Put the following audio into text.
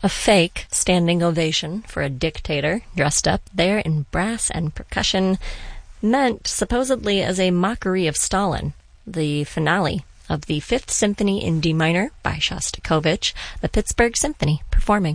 A fake standing ovation for a dictator dressed up there in brass and percussion, meant supposedly as a mockery of Stalin. The finale of the Fifth Symphony in D minor by Shostakovich, the Pittsburgh Symphony performing.